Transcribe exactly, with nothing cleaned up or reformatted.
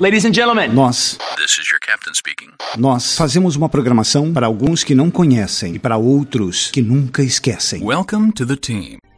Ladies and gentlemen, Nós, This is your captain speaking. nós fazemos uma programação para alguns que não conhecem e para outros que nunca esquecem. Welcome to the team.